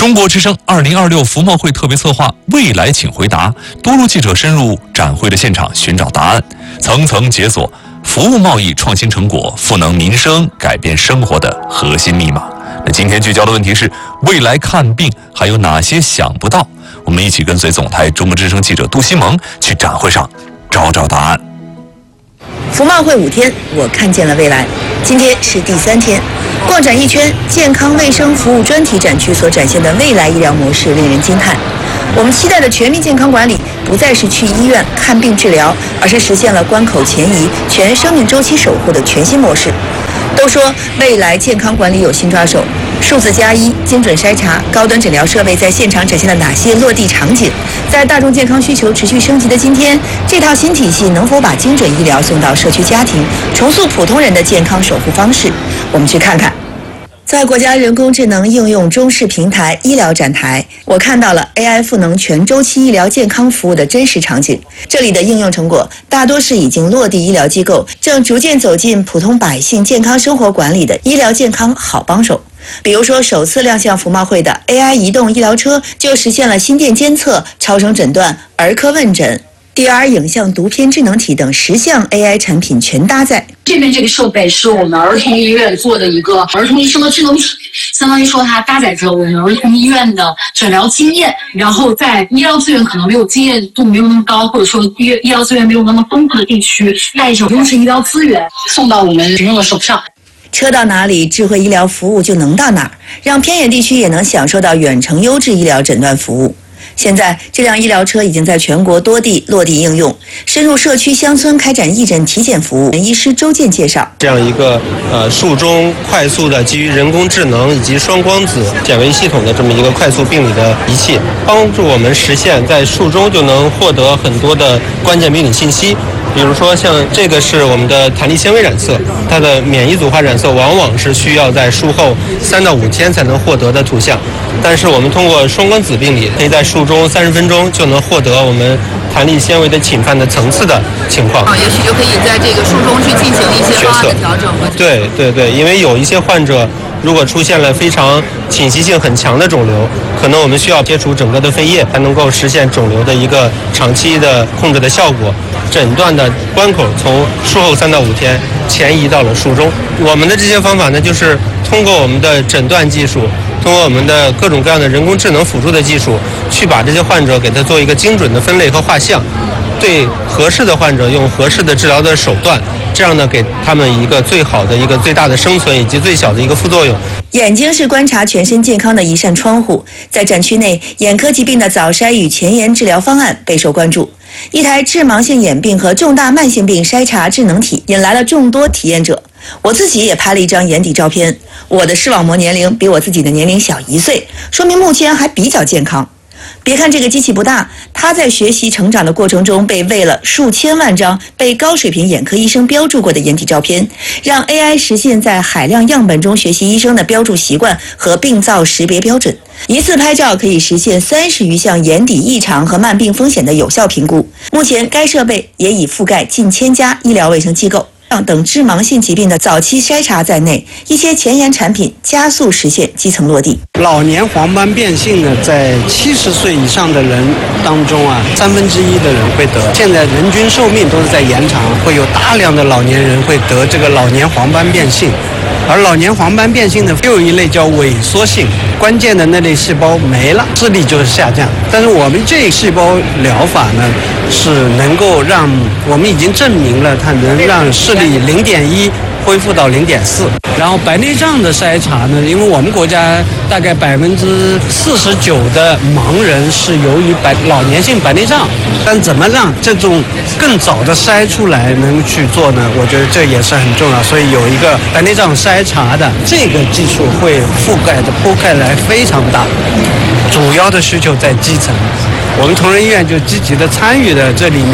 中国之声2026服贸会特别策划“未来请回答”，多路记者深入展会的现场寻找答案，层层解锁服务贸易创新成果赋能民生、改变生活的核心密码。那今天聚焦的问题是：未来看病还有哪些想不到？我们一起跟随总台中国之声记者杜西蒙去展会上找找答案。 服贸会5天，我看见了未来。今天是第3天，逛展一圈，健康卫生服务专题展区所展现的未来医疗模式令人惊叹。我们期待的全民健康管理，不再是去医院看病治疗，而是实现了关口前移、全生命周期守护的全新模式。都说未来健康管理有新抓手，数字+1、精准筛查、高端诊疗设备在现场展现了哪些落地场景？在大众健康需求持续升级的今天，这套新体系能否把精准医疗送到社区家庭，重塑普通人的健康守护方式？我们去看看。在国家人工智能应用中视平台医疗展台，我看到了 AI 赋能全周期医疗健康服务的真实场景。这里的应用成果大多是已经落地医疗机构，正逐渐走进普通百姓健康生活管理的医疗健康好帮手。比如说，首次亮相服贸会的 AI 移动医疗车，就实现了心电监测、超声诊断、儿科问诊、DR 影像读片智能体等10项 AI 产品全搭载。 这边这个设备是我们儿童医院做的一个儿童医生的智能体，相当于说它搭载着我们儿童医院的诊疗经验，然后在医疗资源可能没有经验度没有那么高，或者说医疗资源没有那么丰富的地区，带着优质医疗资源送到我们民众的手上。 车到哪里，智慧医疗服务就能到哪儿，让偏远地区也能享受到远程优质医疗诊断服务。现在，这辆医疗车已经在全国多地落地应用，深入社区乡村开展义诊体检服务。医师周健介绍， 这样一个术中快速的基于人工智能以及双光子显微系统的这么一个快速病理的仪器，帮助我们实现在术中就能获得很多的关键病理信息。比如说，像这个是我们的弹力纤维染色，它的免疫组化染色往往是需要在术后3到5天才能获得的图像，但是我们通过双光子病理，可以在术中30分钟就能获得我们弹力纤维的侵犯的层次的情况。 也许就可以在这个术中去进行一些方案的调整。 对，因为有一些患者如果出现了非常侵袭性很强的肿瘤，可能我们需要切除整个的肺叶，才能够实现肿瘤的一个长期的控制的效果。诊断的关口从术后3到5天前移到了术中。我们的这些方法呢，就是通过我们的诊断技术，通过我们的各种各样的人工智能辅助的技术，去把这些患者给他做一个精准的分类和画像，对合适的患者用合适的治疗的手段，这样呢，给他们一个最好的一个最大的生存以及最小的一个副作用。 眼睛是观察全身健康的一扇窗户，在展区内，眼科疾病的早筛与前沿治疗方案备受关注。一台致盲性眼病和重大慢性病筛查智能体引来了众多体验者。我自己也拍了一张眼底照片，我的视网膜年龄比我自己的年龄小1岁，说明目前还比较健康。别看这个机器不大，它在学习成长的过程中被喂了数千万张被高水平眼科医生标注过的眼底照片，让 AI 实现在海量样本中学习医生的标注习惯和病灶识别标准。一次拍照可以实现30余项眼底异常和慢病风险的有效评估。目前该设备也已覆盖近1000家医疗卫生机构。等致盲性疾病的早期筛查在内，一些前沿产品加速实现基层落地。 老年黄斑变性呢，在70岁以上的人当中啊，1/3的人会得。现在人均寿命都是在延长，会有大量的老年人会得这个老年黄斑变性。而老年黄斑变性呢，又有一类叫萎缩性，关键的那类细胞没了，视力就是下降。但是我们这细胞疗法呢，是能够让我们已经证明了它能让视力0.1恢复到0.4。然后白内障的筛查呢，因为我们国家大概49%的盲人是由于老年性白内障，但怎么让这种更早的筛出来能去做呢？我觉得这也是很重要。所以有一个白内障筛查的这个技术会铺开来非常大，主要的需求在基层。我们同仁医院就积极的参与了这里面